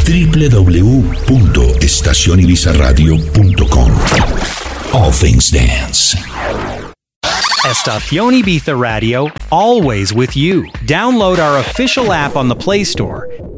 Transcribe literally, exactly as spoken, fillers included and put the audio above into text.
w w w punto estación ibiza radio punto com. All things dance. Estación Ibiza Radio, always with you. Download our official app on the Play Store